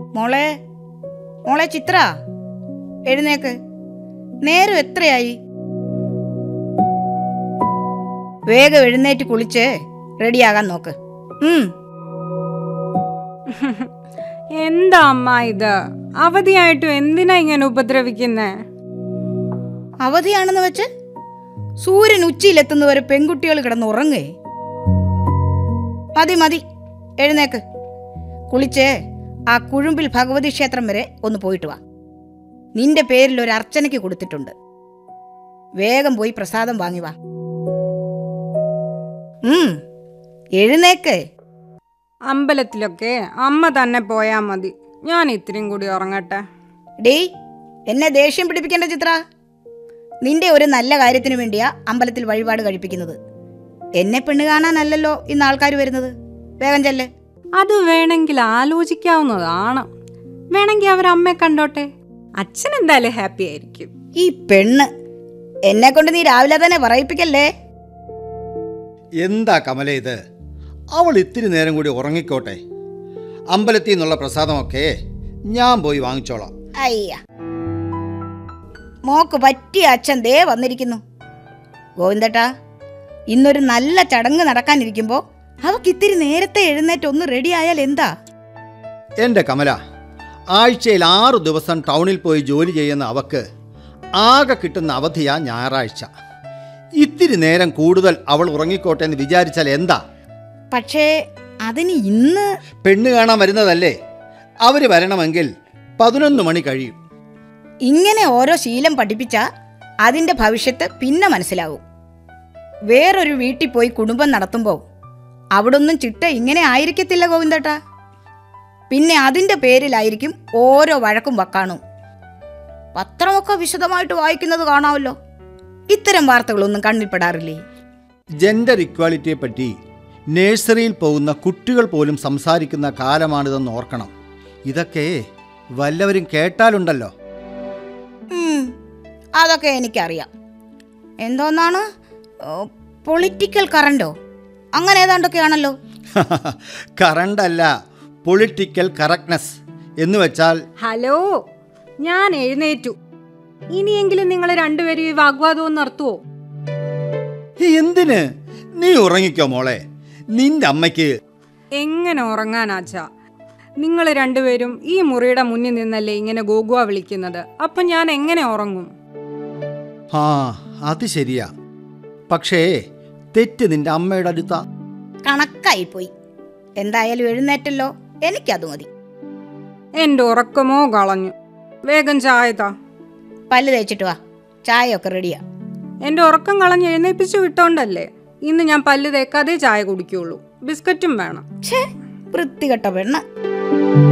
മോളെ മോളെ ചിത്ര, എഴുന്നേക്ക്. നേരം എത്രയായി? വേഗം എഴുന്നേറ്റ് കുളിച്ച് റെഡിയാകാൻ നോക്ക്. എന്താ അമ്മ ഇത്? അവധിയായിട്ടും എന്തിനാ ഇങ്ങനെ ഉപദ്രവിക്കുന്നേ? അവധിയാണെന്ന് വെച്ച് സൂര്യൻ ഉച്ചയിലെത്തുന്നവരെ പെൺകുട്ടികൾ കിടന്ന് ഉറങ്ങേ? മതി മതി, എഴുന്നേക്ക്. കുളിച്ച് ആ കുഴുമ്പിൽ ഭഗവതി ക്ഷേത്രം വരെ ഒന്ന് പോയിട്ട് വാ. നിന്റെ പേരിൽ ഒരു അർച്ചനയ്ക്ക് കൊടുത്തിട്ടുണ്ട്. വേഗം പോയി പ്രസാദം വാങ്ങി വാ. എഴുന്നേക്ക്. അമ്പലത്തിലൊക്കെ അമ്മ തന്നെ പോയാ മതി, ഞാൻ ഇത്രയും കൂടി ഉറങ്ങട്ടെ. ഡേയ്, എന്നെ ദേഷ്യം പിടിപ്പിക്കേണ്ട ചിത്ര. നിന്റെ ഒരു നല്ല കാര്യത്തിന് വേണ്ടിയാ അമ്പലത്തിൽ വഴിപാട് കഴിപ്പിക്കുന്നത്. എന്നെ പെണ്ണ് കാണാനല്ലല്ലോ ഇന്ന് ആൾക്കാർ വരുന്നത്. വേഗം ചെല്ല്. അത് വേണമെങ്കിൽ ആലോചിക്കാവുന്നതാണ്. വേണമെങ്കിൽ അവരമ്മയെ കണ്ടോട്ടെ, അച്ഛൻ എന്തായാലും ഹാപ്പി ആയിരിക്കും. ഈ പെണ്ണ് എന്നെ കൊണ്ട് നീ രാവിലെ തന്നെ പറയിപ്പിക്കല്ലേ. എന്താ കമല ഇത്? അവൾ ഇത്തിരി നേരം കൂടി ഉറങ്ങിക്കോട്ടെ. അമ്പലത്തിൽ നിന്നുള്ള പ്രസാദമൊക്കെ ഞാൻ പോയി വാങ്ങിച്ചോളാം. അയ്യ, മോക്ക് പറ്റിയ അച്ഛൻ ദേ വന്നിരിക്കുന്നു. ഗോവിന്ദേട്ടാ, ഇന്നൊരു നല്ല ചടങ്ങ് നടക്കാനിരിക്കുമ്പോൾ അവക്ക് ഇത്തിരി നേരത്തെ എഴുന്നേറ്റ് ഒന്ന് റെഡി ആയാൽ എന്താ? എൻ്റെ കമല, ആഴ്ചയിൽ 6 ദിവസം ടൗണിൽ പോയി ജോലി ചെയ്യുന്ന അവക്ക് ആകെ കിട്ടുന്ന അവധിയാ ഞായറാഴ്ച. ഇത്തിരി നേരം കൂടുതൽ അവൾ ഉറങ്ങിക്കോട്ടെ എന്ന് വിചാരിച്ചാൽ എന്താ? പക്ഷേ അതിന് ഇന്ന് പെണ്ണ് കാണാൻ വരുന്നതല്ലേ, അവർ വരണമെങ്കിൽ 11 മണി കഴിയും. ഇങ്ങനെ ഓരോ ശീലം പഠിപ്പിച്ചാൽ അതിൻ്റെ ഭവിഷ്യത്ത് പിന്നെ മനസ്സിലാവും. വേറൊരു വീട്ടിൽ പോയി കുടുംബം നടത്തുമ്പോൾ അവിടൊന്നും ചിട്ട ഇങ്ങനെ ആയിരിക്കത്തില്ല ഗോവിന്ദേട്ടാ. പിന്നെ അതിൻ്റെ പേരിലായിരിക്കും ഓരോ വഴക്കും വക്കാണും. പത്രമൊക്കെ വിശദമായിട്ട് വായിക്കുന്നത് കാണാമല്ലോ. ഇത്തരം വാർത്തകളൊന്നും കണ്ണിൽപ്പെടാറില്ലേ? ജെൻഡർ ഇക്വാലിറ്റിയെ പറ്റി നഴ്സറിയിൽ പോകുന്ന കുട്ടികൾ പോലും സംസാരിക്കുന്ന കാലമാണിതെന്ന് ഓർക്കണം. ഇതൊക്കെ വല്ലവരും കേട്ടാലുണ്ടല്ലോ. അതൊക്കെ എനിക്കറിയാം. എന്തോന്നാണ് പൊളിറ്റിക്കൽ കറണ്ടോ, അങ്ങനെ ഏതാണ്ടൊക്കെയാണല്ലോ. കറണ്ടല്ല, പൊളിറ്റിക്കൽ കറക്റ്റ്നെസ് എന്ന് വെച്ചാൽ. ഹലോ, ഞാൻ എഴുന്നേറ്റു. ഇനിയെങ്കിലും നിങ്ങൾ രണ്ടുപേരും ഈ വാഗ്വാദവും നിർത്തുവോ? എന്തിന്? നീ ഉറങ്ങിക്കോ മോളെ. നിന്റെ അമ്മയ്ക്ക് എങ്ങനെ ഉറങ്ങാനാച്ചാ? നിങ്ങൾ രണ്ടുപേരും ഈ മുറിയുടെ മുന്നിൽ നിന്നല്ലേ ഇങ്ങനെ ഗോഗുവ വിളിക്കുന്നത്. അപ്പം ഞാൻ എങ്ങനെ ഉറങ്ങും? ആ, അത് ശരിയാ. പക്ഷേ തെറ്റ് നിന്റെ അമ്മയുടെ അടുത്താ. കണക്കായിപ്പോയി. എന്തായാലും എഴുന്നേറ്റല്ലോ, എനിക്കത് മതി. എൻ്റെ ഉറക്കമോ കളഞ്ഞു. വേഗം ചായ താ. പല്ല് തേച്ചിട്ട് വാ, ചായയൊക്കെ റെഡിയാ. എൻ്റെ ഉറക്കം കളഞ്ഞ് എഴുന്നേൽപ്പിച്ച് വിട്ടോണ്ടല്ലേ ഇന്ന് ഞാൻ പല്ല് തേക്കാതെ ചായ കുടിക്കുള്ളൂ. ബിസ്ക്കറ്റും വേണം. വൃത്തികെട്ട പെണ്ണ്.